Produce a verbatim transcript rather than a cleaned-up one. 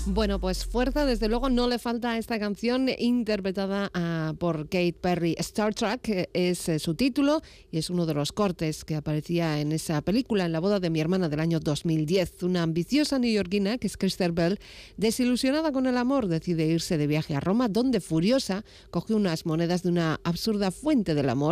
Bueno, pues fuerza, desde luego, no le falta a esta canción interpretada uh, por Katy Perry. Star Trek es eh, su título y es uno de los cortes que aparecía en esa película, En la boda de mi hermana, del año dos mil diez. Una ambiciosa neoyorquina, que es Kristen Bell, desilusionada con el amor, decide irse de viaje a Roma, donde, furiosa, coge unas monedas de una absurda fuente del amor